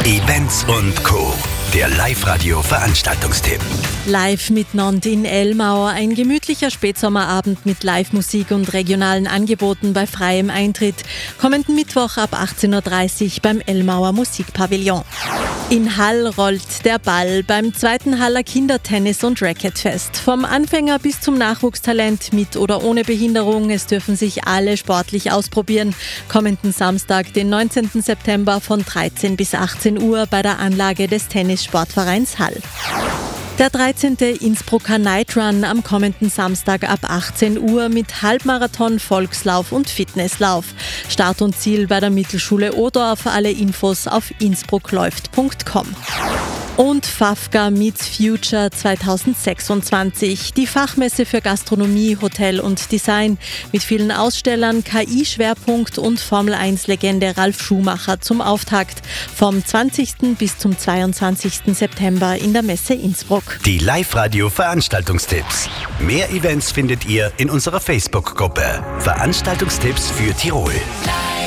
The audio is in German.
Events und Co. Der Live-Radio-Veranstaltungstipp. Live mit Nont in Elmau. Ein gemütlicher Spätsommerabend mit Live-Musik und regionalen Angeboten bei freiem Eintritt. Kommenden Mittwoch ab 18.30 Uhr beim Elmauer Musikpavillon. In Hall rollt der Ball beim 2. Haller Kindertennis- und Racquetfest. Vom Anfänger bis zum Nachwuchstalent mit oder ohne Behinderung. Es dürfen sich alle sportlich ausprobieren. Kommenden Samstag, den 19. September von 13 bis 18 Uhr bei der Anlage des Tennissportvereins Hall. Der 13. Innsbrucker Night Run am kommenden Samstag ab 18 Uhr mit Halbmarathon, Volkslauf und Fitnesslauf. Start und Ziel bei der Mittelschule Odorf. Alle Infos auf innsbruckläuft.com. Und FAFGA Meets Future 2026. Die Fachmesse für Gastronomie, Hotel und Design mit vielen Ausstellern, KI-Schwerpunkt und Formel-1-Legende Ralf Schumacher zum Auftakt. Vom 20. bis zum 22. September in der Messe Innsbruck. Die Live-Radio-Veranstaltungstipps. Mehr Events findet ihr in unserer Facebook-Gruppe. Veranstaltungstipps für Tirol.